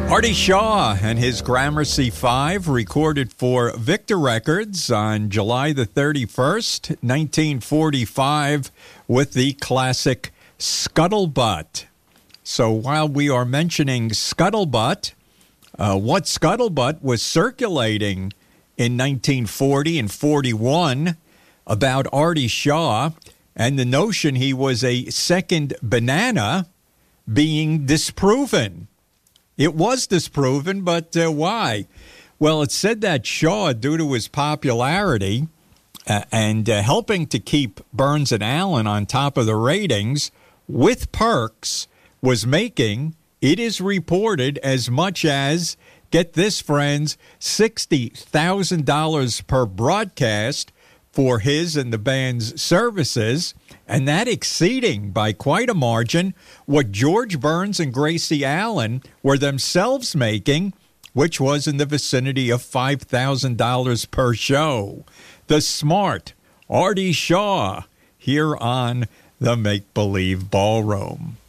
Artie Shaw and his Gramercy 5 recorded for Victor Records on July the 31st, 1945 with the classic Scuttlebutt. So while we are mentioning Scuttlebutt, what Scuttlebutt was circulating in 1940 and 41 about Artie Shaw and the notion he was a second banana being disproven. It was disproven, but why? Well, it said that Shaw, due to his popularity and helping to keep Burns and Allen on top of the ratings with perks, was making, it is reported, as much as, get this, friends, $60,000 per broadcast for his and the band's services, and that exceeding by quite a margin what George Burns and Gracie Allen were themselves making, which was in the vicinity of $5,000 per show. The smart Artie Shaw here on the Make Believe Ballroom.